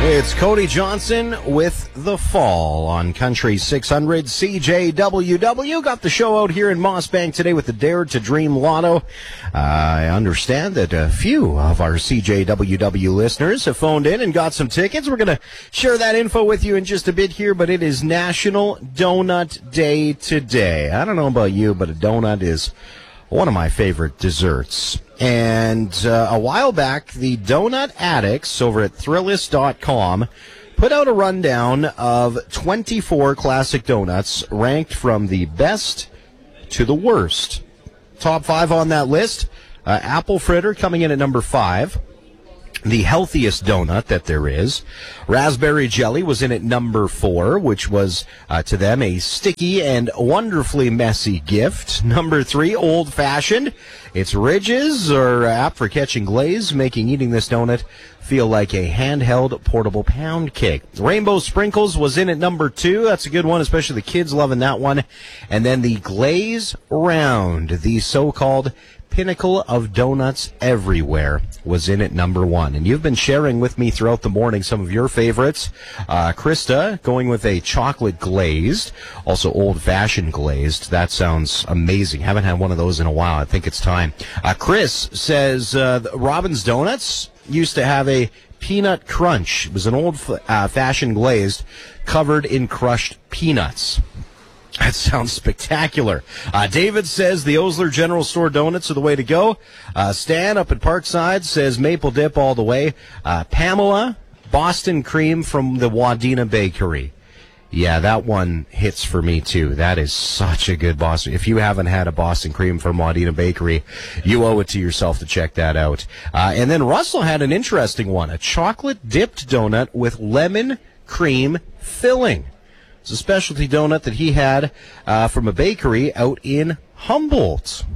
It's Cody Johnson with The Fall on Country 600 CJWW. Got the show out here in Mossbank today with the Dare to Dream Lotto. I understand that a few of our CJWW listeners have phoned in and got some tickets. We're going to share that info with you in just a bit here, but it is National Donut Day today. I don't know about you, but a donut is one of my favorite desserts. And a while back, the Donut Addicts over at Thrillist.com put out a rundown of 24 classic donuts ranked from the best to the worst. Top 5 on that list, apple fritter coming in at number 5. The healthiest donut that there is. Raspberry jelly was in at number 4, which was, to them, a sticky and wonderfully messy gift. Number 3, old-fashioned. Its ridges are apt for catching glaze, making eating this donut feel like a handheld portable pound cake. Rainbow sprinkles was in at number 2. That's a good one, especially the kids loving that one. And then the glaze round, the so-called pinnacle of donuts everywhere, was in at number 1. And you've been sharing with me throughout the morning some of your favorites. Krista going with a chocolate glazed, also old-fashioned glazed. That sounds amazing. Haven't had one of those in a while. I think it's time. Chris says Robin's Donuts used to have a peanut crunch. It was an old-fashioned glazed covered in crushed peanuts. That sounds spectacular. David says the Osler General Store donuts are the way to go. Stan up at Parkside says maple dip all the way. Pamela, Boston cream from the Wadena Bakery. Yeah, that one hits for me too. That is such a good Boston. If you haven't had a Boston cream from Wadena Bakery, you owe it to yourself to check that out. And then Russell had an interesting one, a chocolate dipped donut with lemon cream filling. It's a specialty donut that he had from a bakery out in Humboldt.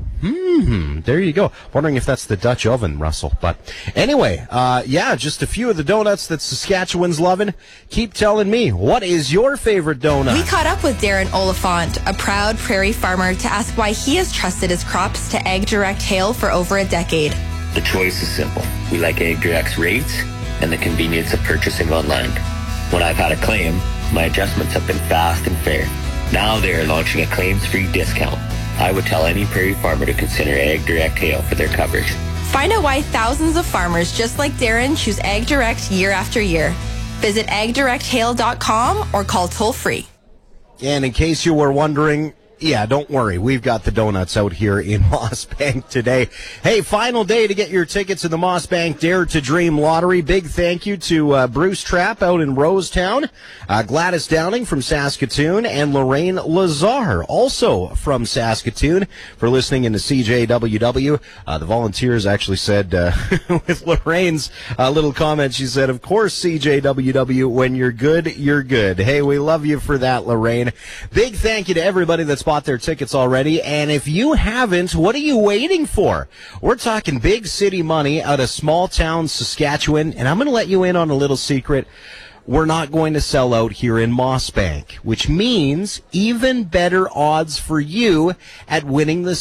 There you go. Wondering if that's the Dutch oven, Russell. But anyway, just a few of the donuts that Saskatchewan's loving. Keep telling me, what is your favorite donut? We caught up with Darren Oliphant, a proud prairie farmer, to ask why he has trusted his crops to Ag Direct Hail for over a decade. The choice is simple. We like Ag Direct's rates and the convenience of purchasing online. When I've had a claim, my adjustments have been fast and fair. Now they are launching a claims-free discount. I would tell any prairie farmer to consider Ag Direct Hail for their coverage. Find out why thousands of farmers just like Darren choose Ag Direct year after year. Visit agdirecthail.com or call toll-free. And in case you were wondering, yeah, don't worry. We've got the donuts out here in Mossbank today. Hey, final day to get your tickets in the Mossbank Dare to Dream Lottery. Big thank you to Bruce Trapp out in Rosetown, Gladys Downing from Saskatoon, and Lorraine Lazar, also from Saskatoon, for listening in to CJWW. The volunteers actually said, with Lorraine's little comment, she said, of course, CJWW, when you're good, you're good. Hey, we love you for that, Lorraine. Big thank you to everybody that's bought their tickets already, and if you haven't, what are you waiting for? We're talking big city money out of small town Saskatchewan, and I'm going to let you in on a little secret. We're not going to sell out here in Mossbank, which means even better odds for you at winning the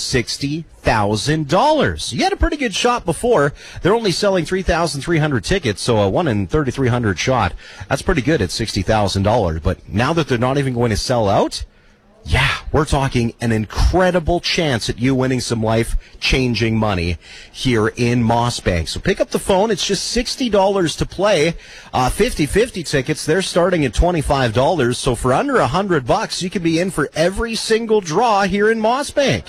$60,000. You had a pretty good shot before. They're only selling 3,300 tickets, so a 1 in 3,300 shot. That's pretty good at $60,000. But now that they're not even going to sell out, yeah, we're talking an incredible chance at you winning some life-changing money here in Mossbank. So pick up the phone. It's just $60 to play. 50-50 tickets, they're starting at $25. So for under $100, you can be in for every single draw here in Mossbank.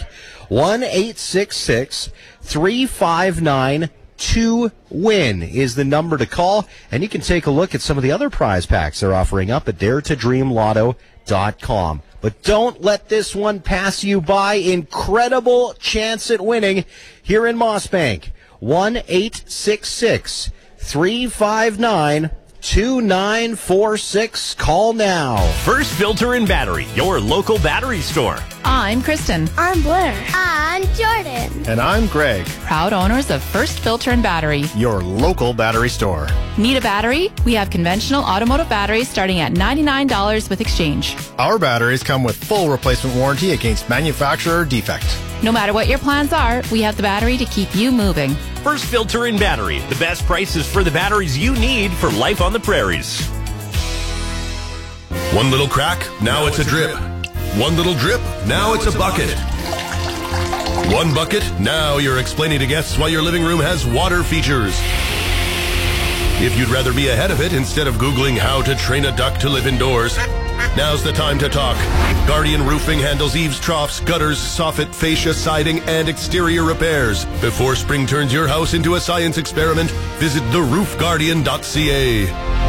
1-866-359-2-WIN is the number to call, and you can take a look at some of the other prize packs they're offering up at daretodreamlotto.com. But don't let this one pass you by. Incredible chance at winning here in Mossbank. 1-866-359-2946. Call now. First Filter and Battery, your local battery store. I'm Kristen. I'm Blair. I'm Jordan. And I'm Greg. Proud owners of First Filter and Battery, your local battery store. Need a battery? We have conventional automotive batteries starting at $99 with exchange. Our batteries come with full replacement warranty against manufacturer defect. No matter what your plans are, we have the battery to keep you moving. First Filter and Battery. The best prices for the batteries you need for life on the prairies. One little crack, now it's a drip. One little drip, now it's a bucket. One bucket, now you're explaining to guests why your living room has water features. If you'd rather be ahead of it instead of Googling how to train a duck to live indoors, now's the time to talk. Guardian Roofing handles eaves, troughs, gutters, soffit, fascia, siding, and exterior repairs. Before spring turns your house into a science experiment, visit theroofguardian.ca.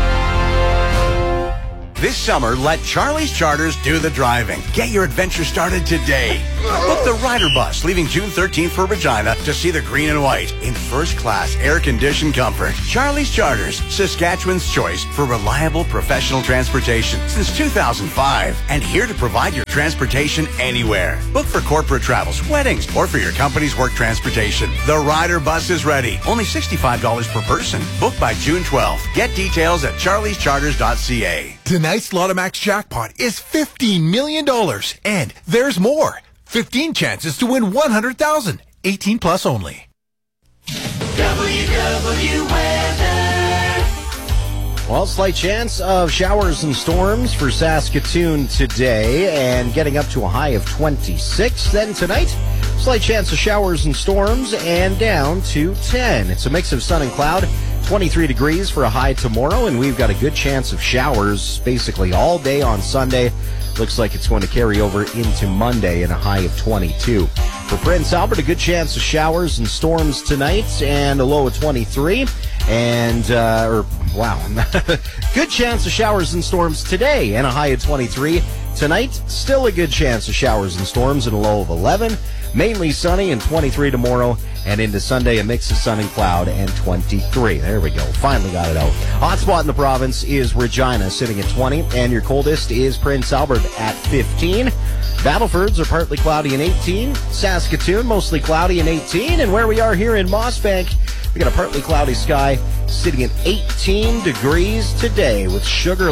This summer, let Charlie's Charters do the driving. Get your adventure started today. Book the Rider Bus leaving June 13th for Regina to see the green and white in first-class air-conditioned comfort. Charlie's Charters, Saskatchewan's choice for reliable professional transportation since 2005, and here to provide your transportation anywhere. Book for corporate travels, weddings, or for your company's work transportation. The Rider Bus is ready. Only $65 per person. Book by June 12th. Get details at charliescharters.ca. Tonight's Lotomax jackpot is $15 million, and there's more. 15 chances to win $100,000. 18 plus only. WW weather. Well, slight chance of showers and storms for Saskatoon today, and getting up to a high of 26. Then tonight, slight chance of showers and storms, and down to 10. It's a mix of sun and cloud. 23 degrees for a high tomorrow, and we've got a good chance of showers basically all day on Sunday. Looks like it's going to carry over into Monday and a high of 22. For Prince Albert, a good chance of showers and storms tonight and a low of 23. And, good chance of showers and storms today and a high of 23. Tonight, still a good chance of showers and storms and a low of 11. Mainly sunny and 23 tomorrow, and into Sunday a mix of sun and cloud and 23. There we go. Finally got it out. Hot spot in the province is Regina, sitting at 20, and your coldest is Prince Albert at 15. Battlefords are partly cloudy and 18. Saskatoon, mostly cloudy and 18. And where we are here in Mossbank, we got a partly cloudy sky sitting at 18 degrees today with Sugar